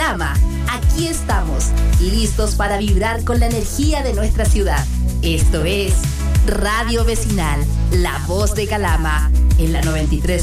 Calama, aquí estamos, listos para vibrar con la energía de nuestra ciudad. Esto es Radio Vecinal, la voz de Calama, en la 93.9.